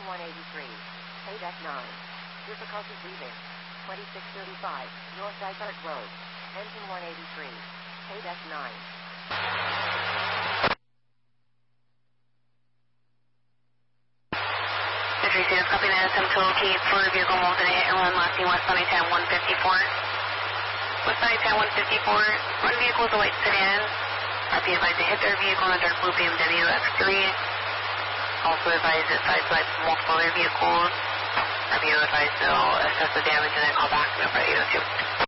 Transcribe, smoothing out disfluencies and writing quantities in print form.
183. Paydeck 9. Difficulty breathing. 2635. North Dysart Road. Engine 183. Paydeck 9. Patricia, copy that. SM to locate for vehicle moved in a hit and run last seen West Sunny Town 154. West Sunny Town 154. One vehicle is a white sedan. Be advised to hit their vehicle in a dark blue BMW X3. Also advised that sideswiped multiple other vehicles. Be advised to assess the damage and then call back to 802.